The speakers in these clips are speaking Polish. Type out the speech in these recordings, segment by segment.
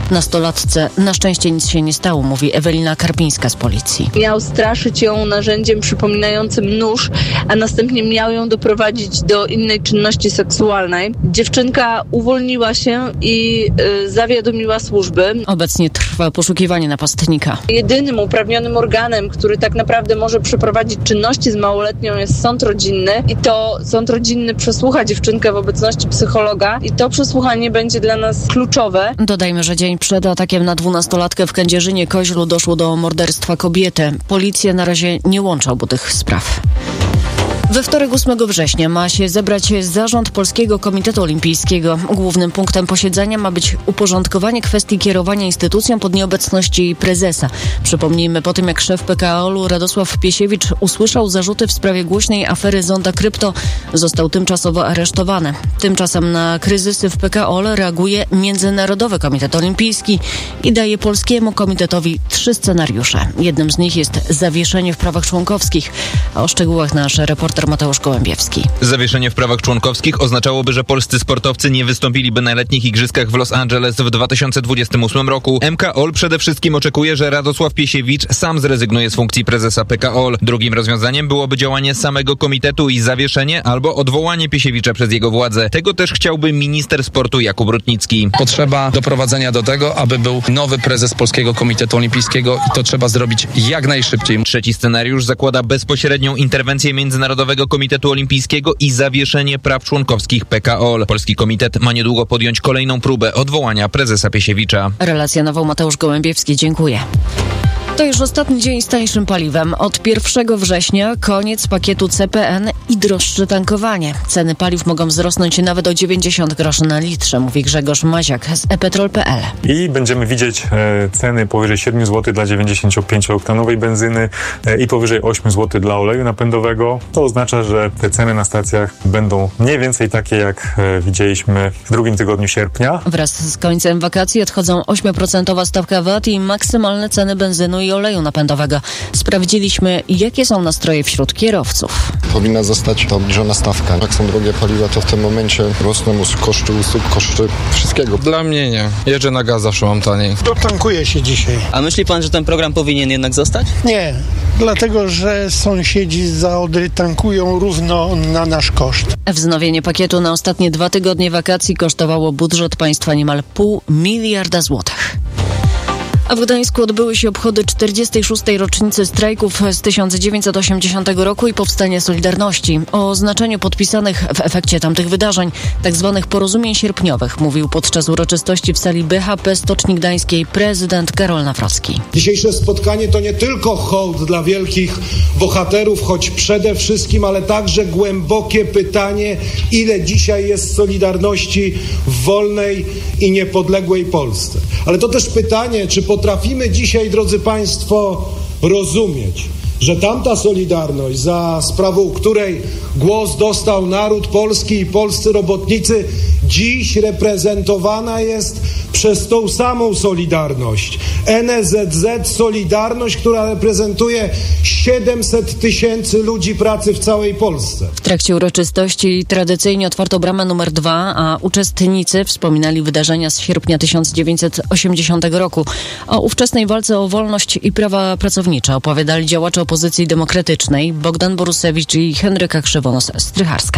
Nastolatce na szczęście nic się nie stało, mówi Ewelina Karpińska z policji. Miał straszyć ją narzędziem przypominającym nóż, a następnie miał ją doprowadzić do innej czynności seksualnej. Dziewczynka uwolniła się i zawiadomiła służby. Obecnie trwa poszukiwanie napastnika. Jedynym uprawnionym organem, który tak naprawdę może przeprowadzić czynności z małoletnią, jest sąd rodzinny i to sąd rodzinny przesłucha dziewczynkę w obecności psychologa i to przesłuchanie będzie dla nas kluczowe. Dodajmy, że dzień przed atakiem na 12-latkę w Kędzierzynie-Koźlu doszło do morderstwa kobiety. Policja na razie nie łączy obu tych spraw. We wtorek 8 września ma się zebrać zarząd Polskiego Komitetu Olimpijskiego. Głównym punktem posiedzenia ma być uporządkowanie kwestii kierowania instytucją pod nieobecności prezesa. Przypomnijmy, po tym jak szef PKO-u Radosław Piesiewicz usłyszał zarzuty w sprawie głośnej afery Zonda Krypto, został tymczasowo aresztowany. Tymczasem na kryzysy w PKO reaguje Międzynarodowy Komitet Olimpijski i daje Polskiemu Komitetowi 3 scenariusze. Jednym z nich jest zawieszenie w prawach członkowskich. A o szczegółach nasz reporter Mateusz Gołębiewski. Zawieszenie w prawach członkowskich oznaczałoby, że polscy sportowcy nie wystąpili na letnich igrzyskach w Los Angeles w 2028 roku. MKOL przede wszystkim oczekuje, że Radosław Piesiewicz sam zrezygnuje z funkcji prezesa PKOL. Drugim rozwiązaniem byłoby działanie samego komitetu i zawieszenie albo odwołanie Piesiewicza przez jego władzę. Tego też chciałby minister sportu Jakub Rutnicki. Potrzeba doprowadzenia do tego, aby był nowy prezes Polskiego Komitetu Olimpijskiego i to trzeba zrobić jak najszybciej. Trzeci scenariusz zakłada bezpośrednią interwencję Międzynarodowego Komitetu Olimpijskiego i zawieszenie praw członkowskich PKOL. Polski komitet ma niedługo podjąć kolejną próbę odwołania prezesa Piesiewicza. Relacjonował Mateusz Gołębiewski. Dziękuję. To już ostatni dzień z tańszym paliwem. Od 1 września koniec pakietu CPN i droższe tankowanie. Ceny paliw mogą wzrosnąć nawet o 90 groszy na litrze, mówi Grzegorz Maziak z ePetrol.pl. I będziemy widzieć ceny powyżej 7 zł dla 95-oktanowej benzyny i powyżej 8 zł dla oleju napędowego. To oznacza, że te ceny na stacjach będą mniej więcej takie, jak widzieliśmy w drugim tygodniu sierpnia. Wraz z końcem wakacji odchodzą 8% stawka VAT i maksymalne ceny benzyny i oleju napędowego. Sprawdziliśmy, jakie są nastroje wśród kierowców. Powinna zostać ta obniżona stawka. Jak są drogie paliwa, to w tym momencie rosną koszty usług, koszty wszystkiego. Dla mnie nie. Jeżdżę na gaz, zawsze mam taniej. Dotankuje się dzisiaj. A myśli pan, że ten program powinien jednak zostać? Nie, dlatego że sąsiedzi za Odry tankują równo na nasz koszt. Wznowienie pakietu na ostatnie 2 tygodnie wakacji kosztowało budżet państwa niemal 0,5 miliarda złotych. A w Gdańsku odbyły się obchody 46. rocznicy strajków z 1980 roku i powstania Solidarności. O znaczeniu podpisanych w efekcie tamtych wydarzeń, tzw. porozumień sierpniowych, mówił podczas uroczystości w sali BHP Stoczni Gdańskiej prezydent Karol Nawrocki. Dzisiejsze spotkanie to nie tylko hołd dla wielkich bohaterów, choć przede wszystkim, ale także głębokie pytanie, ile dzisiaj jest Solidarności w wolnej i niepodległej Polsce. Ale to też pytanie, czy potrafimy dzisiaj, drodzy Państwo, rozumieć, że tamta Solidarność, za sprawą której głos dostał naród polski i polscy robotnicy, dziś reprezentowana jest przez tą samą Solidarność. NSZZ Solidarność, która reprezentuje 700 000 ludzi pracy w całej Polsce. W trakcie uroczystości tradycyjnie otwarto bramę numer 2, a uczestnicy wspominali wydarzenia z sierpnia 1980 roku. O ówczesnej walce o wolność i prawa pracownicze opowiadali działacze opozycji demokratycznej Bogdan Borusewicz i Henryka Krzywonos-Strycharska.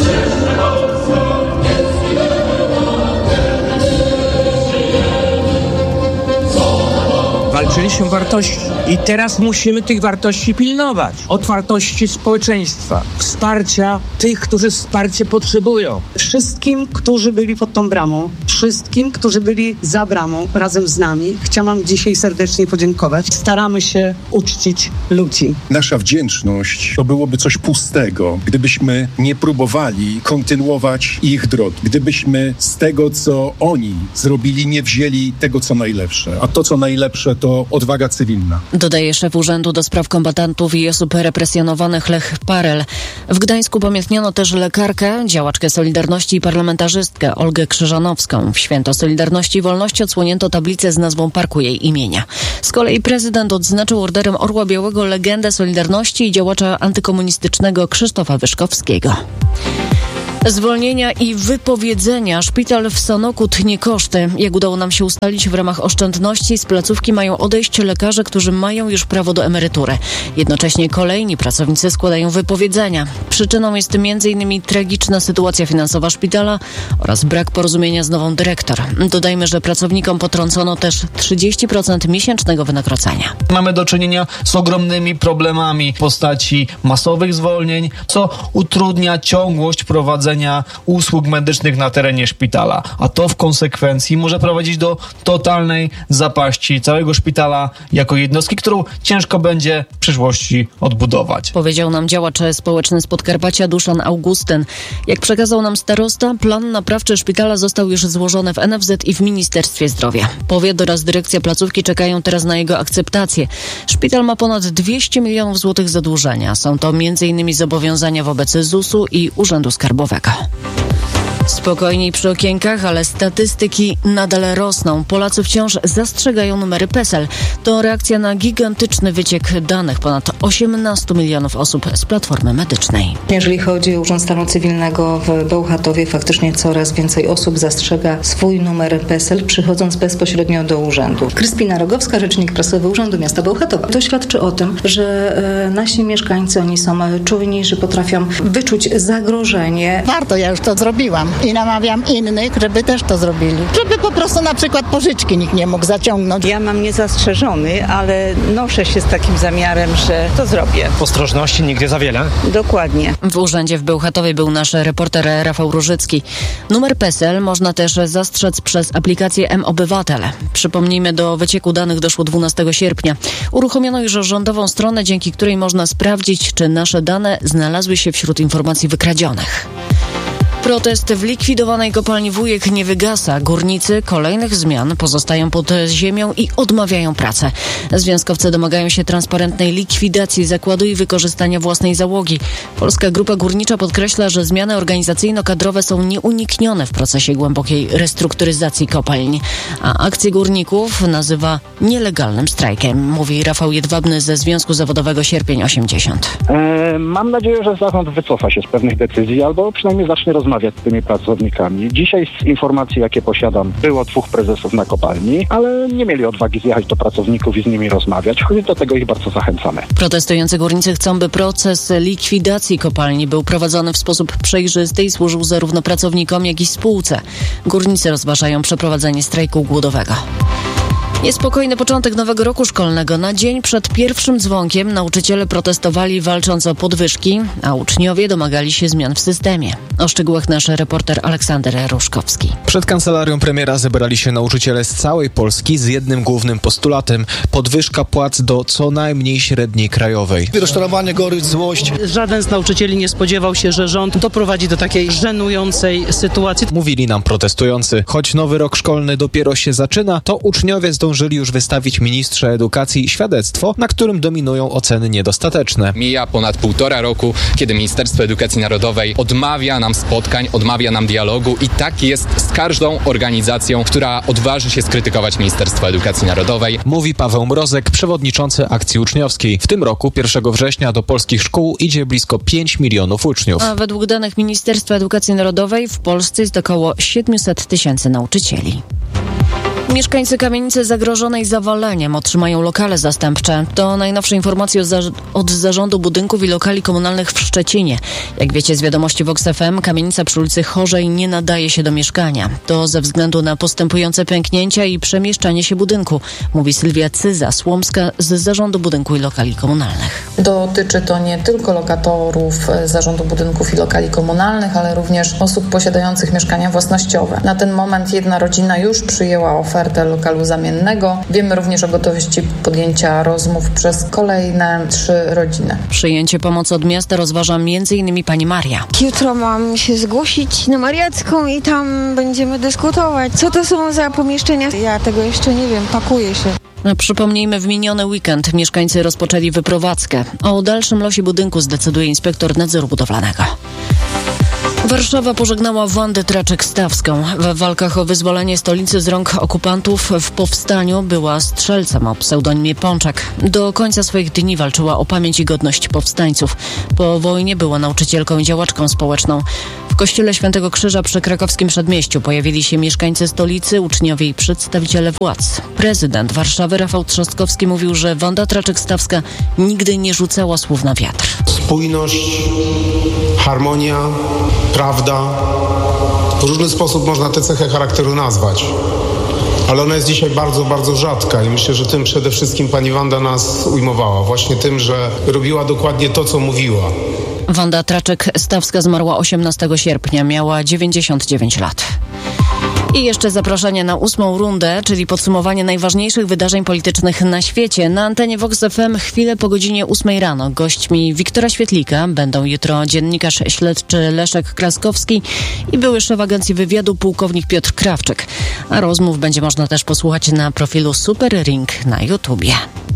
Walczyliśmy o wartości i teraz musimy tych wartości pilnować. Otwartości społeczeństwa, wsparcia tych, którzy wsparcie potrzebują. Wszystkim, którzy byli pod tą bramą, wszystkim, którzy byli za bramą razem z nami, chciałam dzisiaj serdecznie podziękować. Staramy się uczcić ludzi. Nasza wdzięczność to byłoby coś pustego, gdybyśmy nie próbowali kontynuować ich drogi. Gdybyśmy z tego, co oni zrobili, nie wzięli tego, co najlepsze. A to, co najlepsze, to odwaga cywilna. Dodaje szef Urzędu do Spraw Kombatantów i Osób Represjonowanych Lech Parel. W Gdańsku pamiętniono też lekarkę, działaczkę Solidarności i parlamentarzystkę Olgę Krzyżanowską. W Święto Solidarności i Wolności odsłonięto tablicę z nazwą parku jej imienia. Z kolei prezydent odznaczył Orderem Orła Białego legendę Solidarności i działacza antykomunistycznego Krzysztofa Wyszkowskiego. Zwolnienia i wypowiedzenia. Szpital w Sanoku tnie koszty. Jak udało nam się ustalić, w ramach oszczędności z placówki mają odejść lekarze, którzy mają już prawo do emerytury. Jednocześnie kolejni pracownicy składają wypowiedzenia. Przyczyną jest m.in. tragiczna sytuacja finansowa szpitala oraz brak porozumienia z nową dyrektor. Dodajmy, że pracownikom potrącono też 30% miesięcznego wynagrodzenia. Mamy do czynienia z ogromnymi problemami w postaci masowych zwolnień, co utrudnia ciągłość prowadzenia usług medycznych na terenie szpitala, a to w konsekwencji może prowadzić do totalnej zapaści całego szpitala jako jednostki, którą ciężko będzie w przyszłości odbudować. Powiedział nam działacz społeczny z Podkarpacia Duszan Augustyn. Jak przekazał nam starosta, plan naprawczy szpitala został już złożony w NFZ i w Ministerstwie Zdrowia. Powiat oraz dyrekcja placówki czekają teraz na jego akceptację. Szpital ma ponad 200 milionów złotych zadłużenia. Są to m.in. zobowiązania wobec ZUS-u i Urzędu Skarbowego. Spokojniej przy okienkach, ale statystyki nadal rosną. Polacy wciąż zastrzegają numery PESEL. To reakcja na gigantyczny wyciek danych ponad 18 milionów osób z Platformy Medycznej. Jeżeli chodzi o Urząd Stanu Cywilnego w Bełchatowie, faktycznie coraz więcej osób zastrzega swój numer PESEL, przychodząc bezpośrednio do urzędu. Kryspina Rogowska, rzecznik prasowy Urzędu Miasta Bełchatowa. To świadczy o tym, że nasi mieszkańcy, oni są czujni, że potrafią wyczuć zagrożenie. Warto, ja już to zrobiłam. I namawiam innych, żeby też to zrobili. Żeby po prostu na przykład pożyczki nikt nie mógł zaciągnąć. Ja mam niezastrzeżony, ale noszę się z takim zamiarem, że to zrobię. Ostrożności nigdy za wiele. Dokładnie. W urzędzie w Bełchatowie był nasz reporter Rafał Różycki. Numer PESEL można też zastrzec przez aplikację mObywatel. Przypomnijmy, do wycieku danych doszło 12 sierpnia. Uruchomiono już rządową stronę, dzięki której można sprawdzić, czy nasze dane znalazły się wśród informacji wykradzionych. Protest w likwidowanej kopalni Wujek nie wygasa. Górnicy kolejnych zmian pozostają pod ziemią i odmawiają pracy. Związkowcy domagają się transparentnej likwidacji zakładu i wykorzystania własnej załogi. Polska Grupa Górnicza podkreśla, że zmiany organizacyjno-kadrowe są nieuniknione w procesie głębokiej restrukturyzacji kopalń. A akcję górników nazywa nielegalnym strajkiem, mówi Rafał Jedwabny ze Związku Zawodowego Sierpień 80. Mam nadzieję, że zarząd wycofa się z pewnych decyzji albo przynajmniej zacznie rozmawiać z tymi pracownikami. Dzisiaj z informacji, jakie posiadam, było 2 prezesów na kopalni, ale nie mieli odwagi zjechać do pracowników i z nimi rozmawiać, choć do tego ich bardzo zachęcamy. Protestujący górnicy chcą, by proces likwidacji kopalni był prowadzony w sposób przejrzysty i służył zarówno pracownikom, jak i spółce. Górnicy rozważają przeprowadzenie strajku głodowego. Niespokojny początek nowego roku szkolnego. Na dzień przed pierwszym dzwonkiem nauczyciele protestowali, walcząc o podwyżki, a uczniowie domagali się zmian w systemie. O szczegółach nasz reporter Aleksander Ruszkowski. Przed kancelarią premiera zebrali się nauczyciele z całej Polski z jednym głównym postulatem: podwyżka płac do co najmniej średniej krajowej. Rozczarowanie, gorycz, złość. Żaden z nauczycieli nie spodziewał się, że rząd doprowadzi do takiej żenującej sytuacji. Mówili nam protestujący. Choć nowy rok szkolny dopiero się zaczyna, to uczniowie zdążyli już wystawić ministrze edukacji świadectwo, na którym dominują oceny niedostateczne. Mija ponad 1,5 roku, kiedy Ministerstwo Edukacji Narodowej odmawia nam spotkań, odmawia nam dialogu i tak jest z każdą organizacją, która odważy się skrytykować Ministerstwo Edukacji Narodowej. Mówi Paweł Mrozek, przewodniczący akcji uczniowskiej. W tym roku 1 września do polskich szkół idzie blisko 5 milionów uczniów. A według danych Ministerstwa Edukacji Narodowej w Polsce jest około 700 000 nauczycieli. Mieszkańcy kamienicy zagrożonej zawaleniem otrzymają lokale zastępcze. To najnowsze informacje od Zarządu Budynków i Lokali Komunalnych w Szczecinie. Jak wiecie z wiadomości Vox FM, kamienica przy ulicy Chorzej nie nadaje się do mieszkania. To ze względu na postępujące pęknięcia i przemieszczanie się budynku, mówi Sylwia Cyza-Słomska z Zarządu Budynku i Lokali Komunalnych. Dotyczy to nie tylko lokatorów Zarządu Budynków i Lokali Komunalnych, ale również osób posiadających mieszkania własnościowe. Na ten moment jedna rodzina już przyjęła ofertę lokalu zamiennego. Wiemy również o gotowości podjęcia rozmów przez kolejne 3 rodziny. Przyjęcie pomocy od miasta rozważa m.in. pani Maria. Jutro mam się zgłosić na Mariacką i tam będziemy dyskutować, co to są za pomieszczenia. Ja tego jeszcze nie wiem, pakuję się. Przypomnijmy, w miniony weekend mieszkańcy rozpoczęli wyprowadzkę. O dalszym losie budynku zdecyduje inspektor nadzoru budowlanego. Warszawa pożegnała Wandę Traczyk-Stawską. W walkach o wyzwolenie stolicy z rąk okupantów w powstaniu była strzelcem o pseudonimie Pączak. Do końca swoich dni walczyła o pamięć i godność powstańców. Po wojnie była nauczycielką i działaczką społeczną. W kościele Świętego Krzyża przy krakowskim Przedmieściu pojawili się mieszkańcy stolicy, uczniowie i przedstawiciele władz. Prezydent Warszawy Rafał Trzaskowski mówił, że Wanda Traczyk-Stawska nigdy nie rzucała słów na wiatr. Spójność, harmonia, prawda. W różny sposób można tę cechę charakteru nazwać. Ale ona jest dzisiaj bardzo, bardzo rzadka i myślę, że tym przede wszystkim pani Wanda nas ujmowała. Właśnie tym, że robiła dokładnie to, co mówiła. Wanda Traczyk-Stawska zmarła 18 sierpnia, miała 99 lat. I jeszcze zaproszenie na 8. rundę, czyli podsumowanie najważniejszych wydarzeń politycznych na świecie. Na antenie Vox FM chwilę po godzinie 8 rano. Gośćmi Wiktora Świetlika będą jutro dziennikarz śledczy Leszek Kraskowski i były szef agencji wywiadu pułkownik Piotr Krawczyk. A rozmów będzie można też posłuchać na profilu Super Ring na YouTubie.